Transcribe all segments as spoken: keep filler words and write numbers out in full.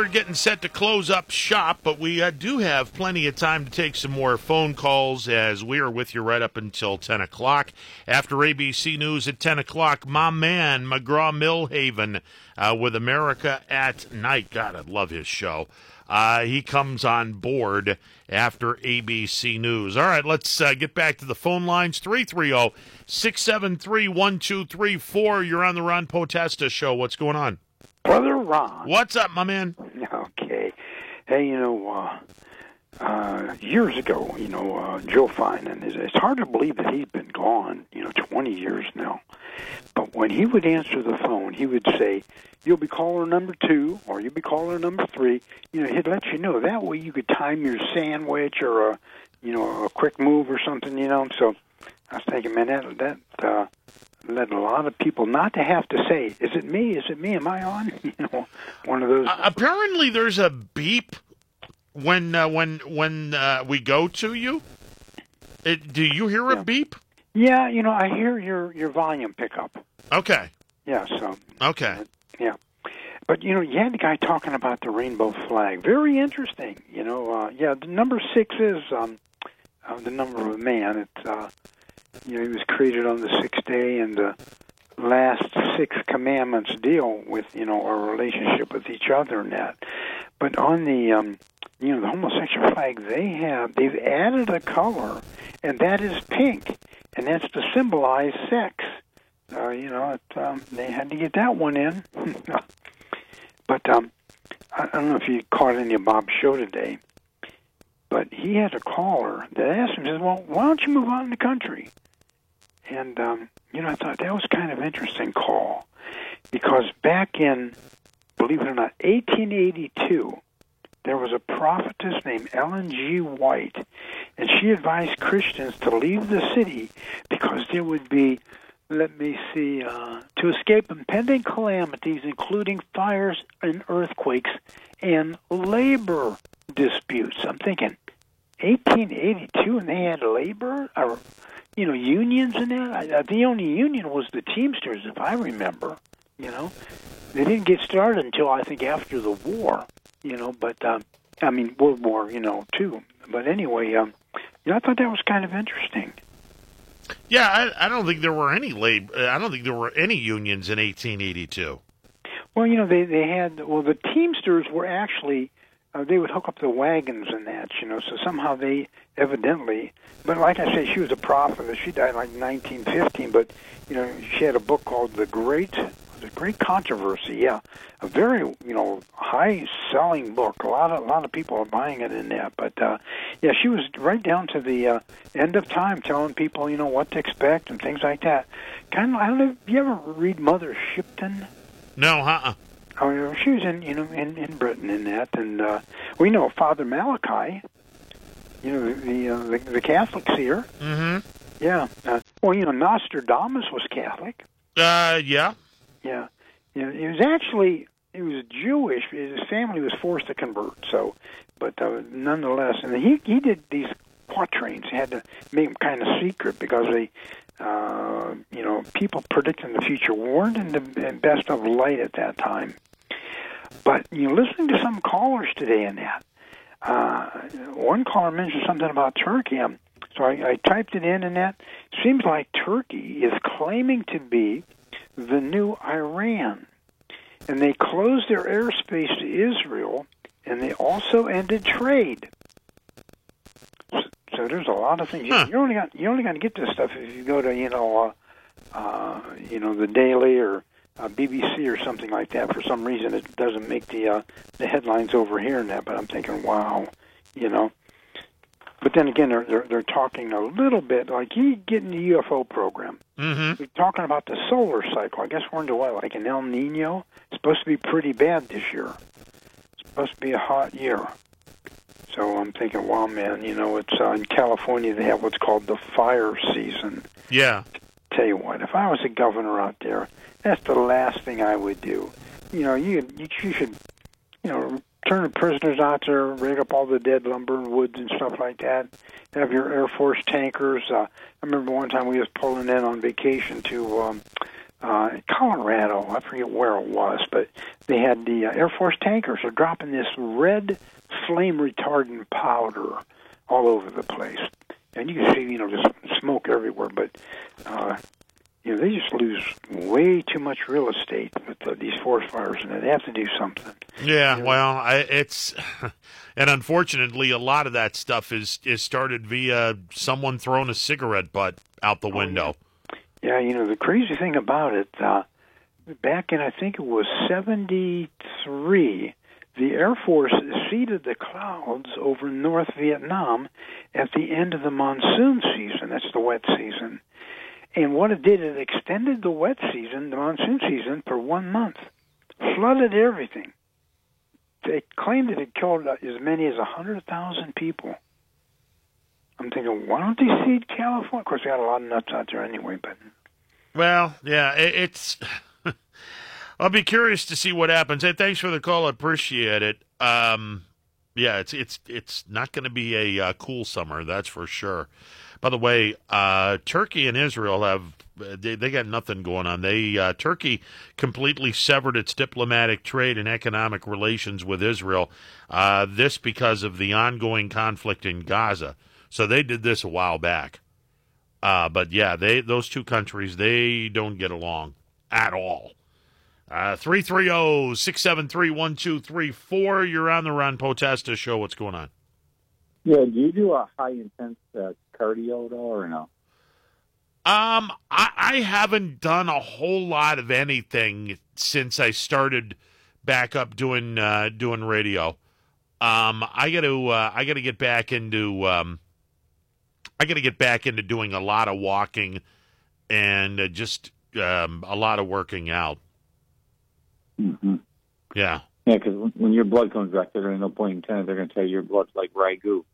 we're getting set to close up shop, but we uh, do have plenty of time to take some more phone calls as we are with you right up until ten o'clock. After A B C News at ten o'clock, my man, McGraw-Millhaven, uh, with America at Night. God, I love his show. Uh, he comes on board after A B C News. All right, let's uh, get back to the phone lines. three three zero, six seven three, one two three four. You're on the Ron Potesta Show. What's going on? Brother Ron. What's up, my man? Okay. Hey, you know, uh, uh, years ago, you know, uh, Joe Finan, it's, it's hard to believe that he's been gone, you know, twenty years now. But when he would answer the phone, he would say, you'll be caller number two, or you'll be caller number three. You know, he'd let you know. That way you could time your sandwich or, a, you know, a quick move or something, you know. So I was thinking, man, that, that uh, led a lot of people not to have to say, is it me? Is it me? Am I on? You know, one of those. Uh, apparently there's a beep when uh, when when uh, we go to you. It, do you hear a yeah. beep? Yeah, you know, I hear your, your volume pick up. Okay. Yeah, so. Okay. Uh, yeah. But, you know, you had the guy talking about the rainbow flag. Very interesting. You know, uh, yeah, the number six is um, uh, the number of man. It's, uh, you know, he was created on the sixth day, and the last six commandments deal with, you know, our relationship with each other and that. But on the, um, you know, the homosexual flag, they have, they've added a color, and that is pink, and that's to symbolize sex. Uh, you know, it, um, they had to get that one in. But um, I don't know if you caught any of Bob's show today, but he had a caller that asked him, says, well, why don't you move out in the country? And, um, you know, I thought that was kind of an interesting call, because back in, believe it or not, eighteen eighty-two, there was a prophetess named Ellen G. White, and she advised Christians to leave the city because there would be, let me see, uh, to escape impending calamities, including fires and earthquakes and labor disputes. I'm thinking, eighteen eighty-two, and they had labor, or, you know, unions and that? I, the only union was the Teamsters, if I remember, you know. They didn't get started until, I think, after the war, you know, but, um, I mean, World War, you know, too. But anyway, um, you know, I thought that was kind of interesting. Yeah, I, I don't think there were any lab- I don't think there were any unions in eighteen eighty-two. Well, you know, they they had, well, the Teamsters were actually, uh, they would hook up the wagons and that, you know, so somehow they evidently, but like I say, she was a prophet. She died like nineteen fifteen, but, you know, she had a book called The Great, The Great Controversy, yeah, a very, you know, high-selling book. A lot of a lot of people are buying it in that, but, uh, yeah, she was right down to the uh, end of time telling people, you know, what to expect and things like that. Kind of, I don't know, you ever read Mother Shipton? No, uh-uh. Oh, you know, she was in, you know, in, in Britain in that, and uh, we know Father Malachi, you know, the uh, the, the Catholic seer. Mm-hmm. Yeah. Uh, well, you know, Nostradamus was Catholic. Uh, yeah. Yeah. You know, he was actually, he was Jewish. His family was forced to convert, so, but uh, nonetheless, and he he did these quatrains. He had to make them kind of secret because they, uh, you know, people predicting the future weren't in the best of light at that time. But, you know, listening to some callers today in that, uh, one caller mentioned something about Turkey. Um, so I, I typed it in, and that seems like Turkey is claiming to be the new Iran. And they closed their airspace to Israel, and they also ended trade. So, so there's a lot of things. Huh. You only got you only got to get this stuff if you go to you know uh, uh, you know the Daily or uh, B B C or something like that. For some reason, it doesn't make the uh, the headlines over here and that. But I'm thinking, wow, you know. But then again, they're, they're, they're talking a little bit, like you get in the U F O program. Mm-hmm. We're talking about the solar cycle. I guess we're into what, like an El Nino? It's supposed to be pretty bad this year. It's supposed to be a hot year. So I'm thinking, wow, man, you know, it's uh, in California they have what's called the fire season. Yeah. Tell you what, if I was a governor out there, that's the last thing I would do. You know, you you, you should, you know, turn the prisoners out there, rig up all the dead lumber and woods and stuff like that. Have your Air Force tankers. Uh, I remember one time we was pulling in on vacation to um, uh, Colorado. I forget where it was, but they had the uh, Air Force tankers are dropping this red flame retardant powder all over the place, and you can see, you know, just smoke everywhere. But uh, you know, they just lose way too much real estate with uh, these forest fires, and they have to do something. Yeah, you know? well, I, it's, and unfortunately, a lot of that stuff is is started via someone throwing a cigarette butt out the window. Oh, yeah. yeah, you know, the crazy thing about it, uh, back in, I think it was seventy-three, the Air Force seeded the clouds over North Vietnam at the end of the monsoon season. That's the wet season. And what it did, it extended the wet season, the monsoon season, for one month. Flooded everything. They claimed that it killed as many as one hundred thousand people. I'm thinking, why don't they seed California? Of course, they got a lot of nuts out there anyway. But Well, yeah, it, it's... I'll be curious to see what happens. Hey, thanks for the call. I appreciate it. Um, yeah, it's it's it's not going to be a uh, cool summer, that's for sure. By the way, uh, Turkey and Israel have they, they got nothing going on. They uh, Turkey completely severed its diplomatic, trade, and economic relations with Israel. Uh, this because of the ongoing conflict in Gaza. So they did this a while back. Uh, but yeah, they those two countries, they don't get along at all. Uh, three three zero, six seven three, one two three four. You're on the Ron Potesta Show. What's going on? Yeah, do you do a high-intense uh, cardio at all or no? Um, I, I haven't done a whole lot of anything since I started back up doing uh, doing radio. Um, I got to uh, I got to get back into um, I got to get back into doing a lot of walking and uh, just um, a lot of working out. Mm-hmm. Yeah. Yeah, because when, when your blood comes back, they're going to no point in ten. They're going to tell you your blood's like ragu.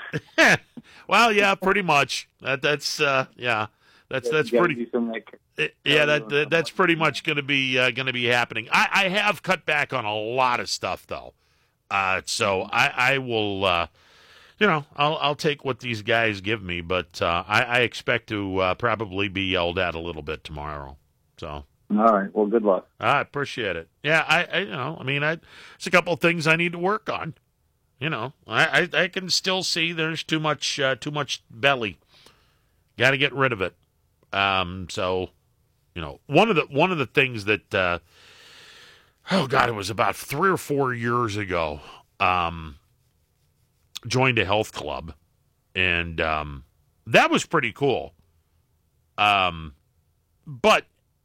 Well, yeah, pretty much. That that's uh, yeah, that's that's You gotta pretty. do some, like, Yeah, that, that that's pretty much going to be uh, going to be happening. I, I have cut back on a lot of stuff though, uh, so I, I will, uh, you know, I'll I'll take what these guys give me, but uh, I, I expect to uh, probably be yelled at a little bit tomorrow. So. All right. Well, good luck. I appreciate it. Yeah, I, I you know, I mean, I, it's a couple of things I need to work on. You know, I, I, I can still see there's too much, uh, too much belly. Got to get rid of it. Um, so, you know, one of the one of the things that, uh, oh God, it was about three or four years ago. Um, joined a health club, and um, that was pretty cool. Um, but.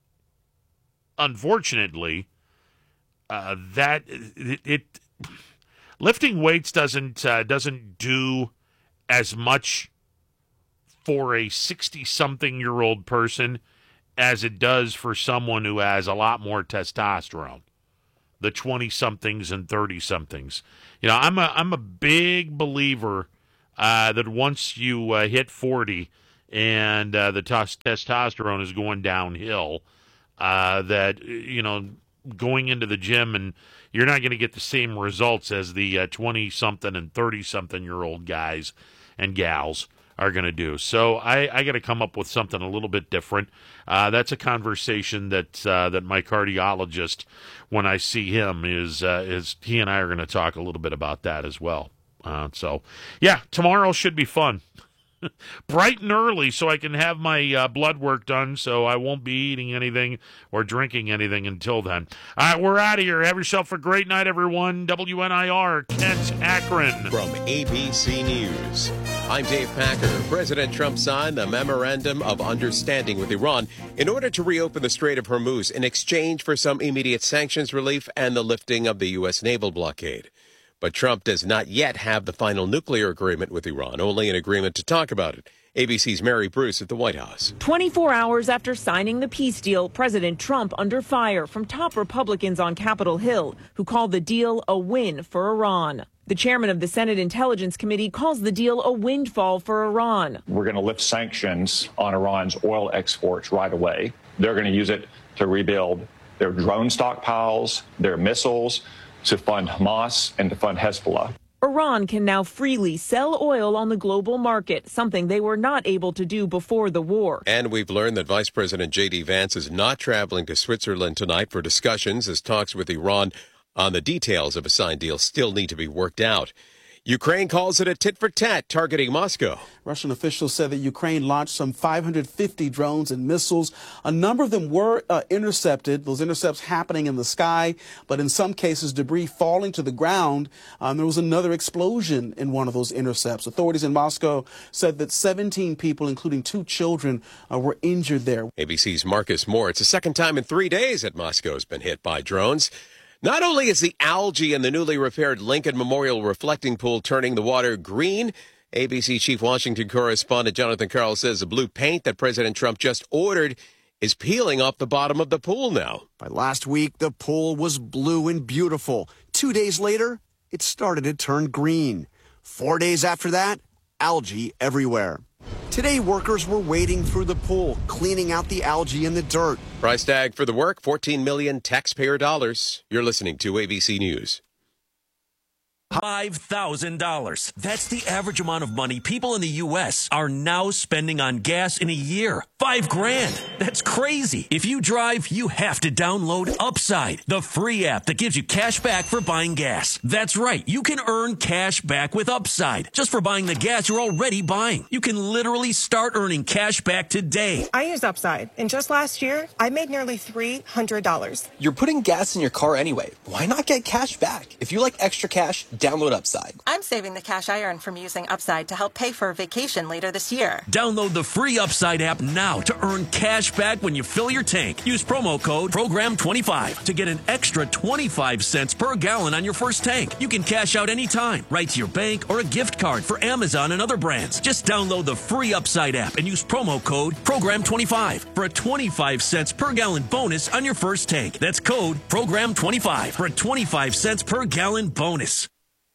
Unfortunately, uh, that it, it lifting weights doesn't uh, doesn't do as much for a sixty-something-year-old person as it does for someone who has a lot more testosterone. The twenty-somethings and thirty-somethings. You know, I'm a I'm a big believer uh, that once you uh, hit forty and uh, the t- testosterone is going downhill. Uh, that, you know, going into the gym and you're not going to get the same results as the uh, twenty-something and thirty-something-year-old guys and gals are going to do. So I, I got to come up with something a little bit different. Uh, that's a conversation that uh, that my cardiologist, when I see him, is, uh, is he and I are going to talk a little bit about that as well. Uh, so, yeah, tomorrow should be fun. Bright and early so I can have my uh, blood work done so I won't be eating anything or drinking anything until then. All right, we're out of here. Have yourself a great night, everyone. W N I R, Kent, Akron. From A B C News, I'm Dave Packer. President Trump signed the Memorandum of Understanding with Iran in order to reopen the Strait of Hormuz in exchange for some immediate sanctions relief and the lifting of the U S naval blockade. But Trump does not yet have the final nuclear agreement with Iran, only an agreement to talk about it. A B C's Mary Bruce at the White House. twenty-four hours after signing the peace deal, President Trump under fire from top Republicans on Capitol Hill, who called the deal a win for Iran. The chairman of the Senate Intelligence Committee calls the deal a windfall for Iran. We're going to lift sanctions on Iran's oil exports right away. They're going to use it to rebuild their drone stockpiles, their missiles, to fund Hamas and to fund Hezbollah. Iran can now freely sell oil on the global market, something they were not able to do before the war. And we've learned that Vice President J D. Vance is not traveling to Switzerland tonight for discussions as talks with Iran on the details of a signed deal still need to be worked out. Ukraine calls it a tit-for-tat targeting Moscow. Russian officials said that Ukraine launched some five hundred fifty drones and missiles. A number of them were uh, intercepted, those intercepts happening in the sky, but in some cases debris falling to the ground. Um, there was another explosion in one of those intercepts. Authorities in Moscow said that seventeen people, including two children, uh, were injured there. A B C's Marcus Moore. It's the second time in three days that Moscow's been hit by drones. Not only is the algae in the newly repaired Lincoln Memorial reflecting pool turning the water green, A B C Chief Washington correspondent Jonathan Karl says the blue paint that President Trump just ordered is peeling off the bottom of the pool now. By last week, the pool was blue and beautiful. Two days later, it started to turn green. Four days after that, algae everywhere. Today, workers were wading through the pool, cleaning out the algae and the dirt. Price tag for the work, fourteen million taxpayer dollars. You're listening to A B C News. five thousand dollars. That's the average amount of money people in the U S are now spending on gas in a year. Five grand. That's crazy. If you drive, you have to download Upside, the free app that gives you cash back for buying gas. That's right. You can earn cash back with Upside just for buying the gas you're already buying. You can literally start earning cash back today. I use Upside, and just last year, I made nearly three hundred dollars. You're putting gas in your car anyway. Why not get cash back? If you like extra cash, download Upside. I'm saving the cash I earn from using Upside to help pay for a vacation later this year. Download the free Upside app now to earn cash back when you fill your tank. Use promo code program twenty-five to get an extra twenty-five cents per gallon on your first tank. You can cash out anytime, right to your bank or a gift card for Amazon and other brands. Just download the free Upside app and use promo code program twenty-five for a twenty-five cents per gallon bonus on your first tank. That's code program twenty-five for a twenty-five cents per gallon bonus.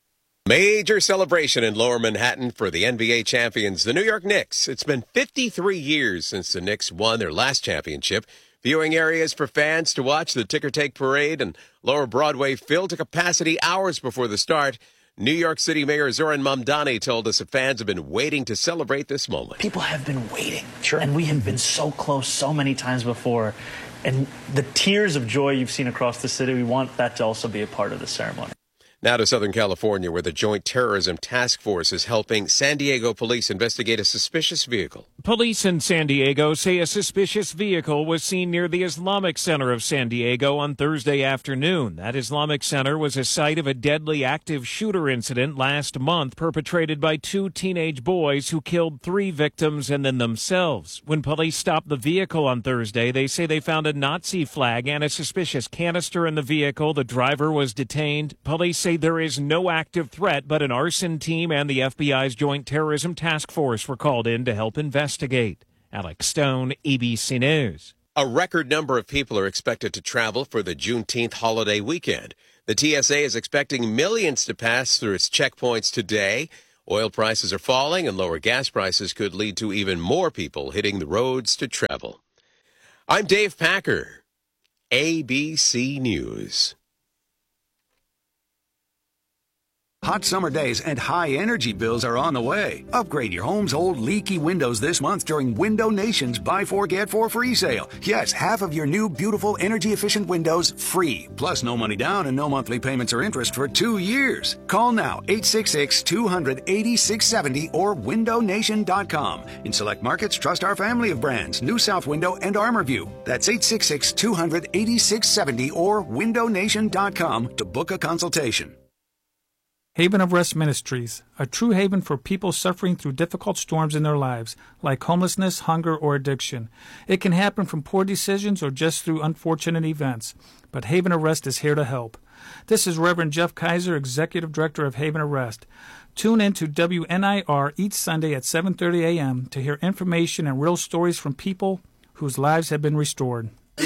Major celebration in Lower Manhattan for the N B A champions, the New York Knicks. It's been fifty-three years since the Knicks won their last championship. Viewing areas for fans to watch the ticker-tape parade and Lower Broadway filled to capacity hours before the start. New York City Mayor Zoran Mamdani told us that fans have been waiting to celebrate this moment. People have been waiting, sure. And we have been so close so many times before. And the tears of joy you've seen across the city, we want that to also be a part of the ceremony. Now to Southern California, where the Joint Terrorism Task Force is helping San Diego police investigate a suspicious vehicle. Police in San Diego say a suspicious vehicle was seen near the Islamic Center of San Diego on Thursday afternoon. That Islamic Center was a site of a deadly active shooter incident last month perpetrated by two teenage boys who killed three victims and then themselves. When police stopped the vehicle on Thursday, they say they found a Nazi flag and a suspicious canister in the vehicle. The driver was detained. Police say there is no active threat, but an arson team and the F B I's Joint Terrorism Task Force were called in to help investigate. Alex Stone, A B C News. A record number of people are expected to travel for the Juneteenth holiday weekend. The T S A is expecting millions to pass through its checkpoints today. Oil prices are falling, and lower gas prices could lead to even more people hitting the roads to travel. I'm Dave Packer, A B C News. Hot summer days and high energy bills are on the way. Upgrade your home's old leaky windows this month during Window Nation's Buy Four Get Four Free sale. Yes, half of your new beautiful energy efficient windows free. Plus no money down and no monthly payments or interest for two years. Call now eight six six, two hundred, eighty-six seventy or window nation dot com. In select markets, trust our family of brands, New South Window and ArmorView. That's eight six six, two hundred, eighty-six seventy or window nation dot com to book a consultation. Haven of Rest Ministries, a true haven for people suffering through difficult storms in their lives, like homelessness, hunger, or addiction. It can happen from poor decisions or just through unfortunate events, but Haven of Rest is here to help. This is Reverend Jeff Kaiser, Executive Director of Haven of Rest. Tune in to W N I R each Sunday at seven thirty a.m. to hear information and real stories from people whose lives have been restored.